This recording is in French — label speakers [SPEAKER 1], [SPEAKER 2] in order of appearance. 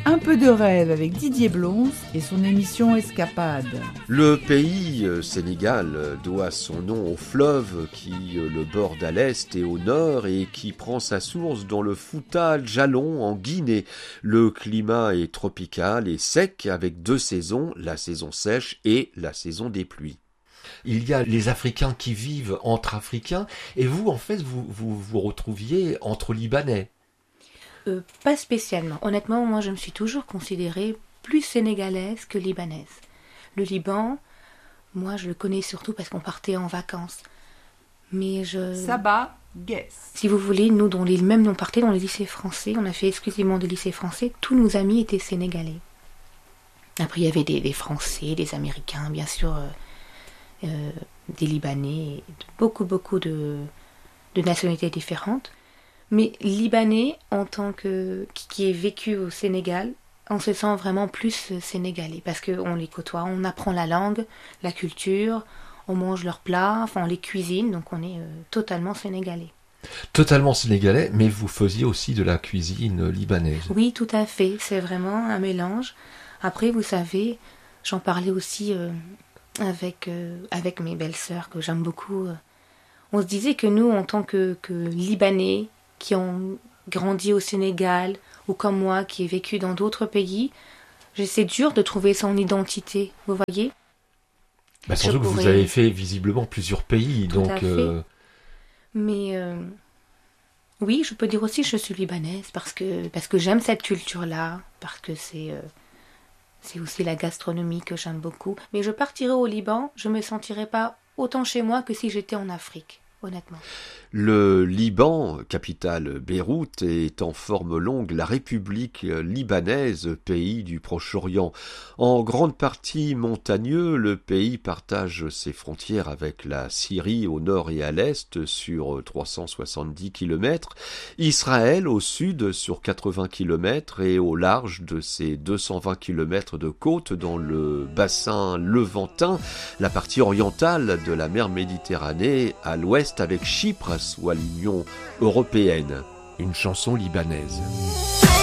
[SPEAKER 1] Un peu de rêve avec Didier Blons et son émission Escapade.
[SPEAKER 2] Le pays Sénégal doit son nom au fleuve qui le borde à l'est et au nord et qui prend sa source dans le Fouta Djallon en Guinée. Le climat est tropical et sec avec 2 saisons, la saison sèche et la saison des pluies.
[SPEAKER 3] Il y a les Africains qui vivent entre Africains et vous, en fait, vous retrouviez entre Libanais.
[SPEAKER 4] Pas spécialement. Honnêtement, moi, je me suis toujours considérée plus sénégalaise que libanaise. Le Liban, moi, je le connais surtout parce qu'on partait en vacances. Mais
[SPEAKER 1] Sabah, guess.
[SPEAKER 4] Si vous voulez, nous, même on partait dans les lycées français, on a fait exclusivement des lycées français, tous nos amis étaient sénégalais. Après, il y avait des Français, des Américains, bien sûr, des Libanais, beaucoup de nationalités différentes. Mais Libanais, en tant qui est vécu au Sénégal, on se sent vraiment plus sénégalais parce qu'on les côtoie, on apprend la langue, la culture, on mange leurs plats, enfin on les cuisine, donc on est totalement sénégalais.
[SPEAKER 3] Totalement sénégalais, mais vous faisiez aussi de la cuisine libanaise.
[SPEAKER 4] Oui, tout à fait, c'est vraiment un mélange. Après, vous savez, j'en parlais aussi avec mes belles-sœurs que j'aime beaucoup. On se disait que nous, en tant que Libanais, qui ont grandi au Sénégal, ou comme moi, qui ai vécu dans d'autres pays, c'est dur de trouver son identité, vous voyez.
[SPEAKER 3] Surtout que vous avez fait visiblement plusieurs pays,
[SPEAKER 4] Tout
[SPEAKER 3] donc...
[SPEAKER 4] à fait. Mais oui, je peux dire aussi que je suis libanaise, parce que j'aime cette culture-là, parce que c'est aussi la gastronomie que j'aime beaucoup. Mais je partirai au Liban, je ne me sentirai pas autant chez moi que si j'étais en Afrique. Honnêtement.
[SPEAKER 2] Le Liban, capitale Beyrouth, est en forme longue la République libanaise, pays du Proche-Orient. En grande partie montagneux, le pays partage ses frontières avec la Syrie au nord et à l'est sur 370 km, Israël au sud sur 80 km et au large de ses 220 km de côte dans le bassin levantin, la partie orientale de la mer Méditerranée à l'ouest avec Chypre, soit l'Union européenne.
[SPEAKER 3] Une chanson libanaise.